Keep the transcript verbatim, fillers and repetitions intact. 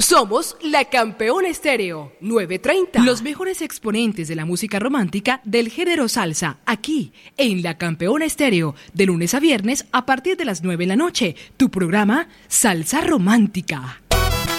Somos la Campeona Estéreo, nueve treinta. Los mejores exponentes de la música romántica del género salsa, aquí, en la Campeona Estéreo, de lunes a viernes a partir de las nueve de la noche. Tu programa, Salsa Romántica.